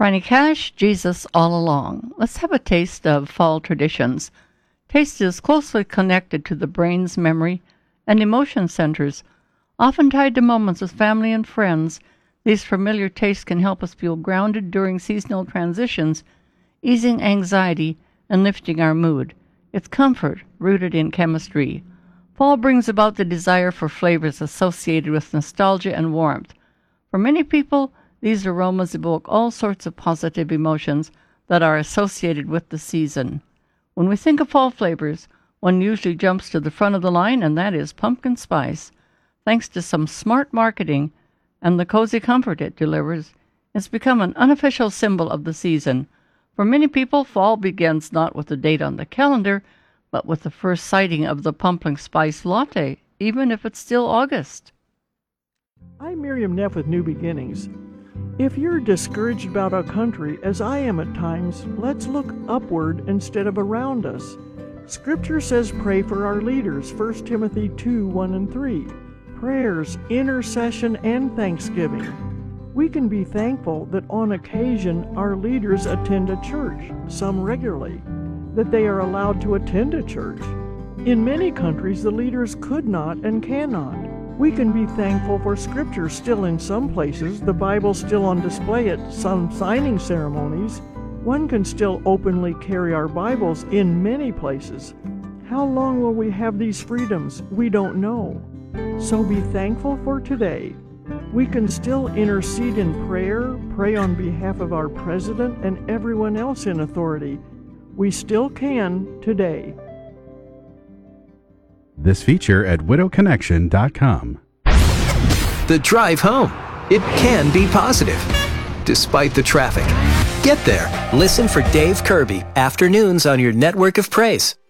Franny Cash, Jesus All Along. Let's have a taste of fall traditions. Taste is closely connected to the brain's memory and emotion centers. Often tied to moments with family and friends, these familiar tastes can help us feel grounded during seasonal transitions, easing anxiety and lifting our mood. It's comfort rooted in chemistry. Fall brings about the desire for flavors associated with nostalgia and warmth. For many people, these aromas evoke all sorts of positive emotions that are associated with the season. When we think of fall flavors, one usually jumps to the front of the line, and that is pumpkin spice. Thanks to some smart marketing and the cozy comfort it delivers, it's become an unofficial symbol of the season. For many people, fall begins not with a date on the calendar, but with the first sighting of the pumpkin spice latte, even if it's still August. I'm Miriam Neff with New Beginnings. If you're discouraged about our country, as I am at times, let's look upward instead of around us. Scripture says pray for our leaders, 1 Timothy 2, 1 and 3. Prayers, intercession, and thanksgiving. We can be thankful that on occasion our leaders attend a church, some regularly, that they are allowed to attend a church. In many countries, the leaders could not and cannot. We can be thankful for Scripture still in some places, the Bible still on display at some signing ceremonies. One can still openly carry our Bibles in many places. How long will we have these freedoms? We don't know. So be thankful for today. We can still intercede in prayer, pray on behalf of our president and everyone else in authority. We still can today. This feature at widowconnection.com. The drive home. It can be positive, despite the traffic. Get there. Listen for Dave Kirby, afternoons on your network of praise.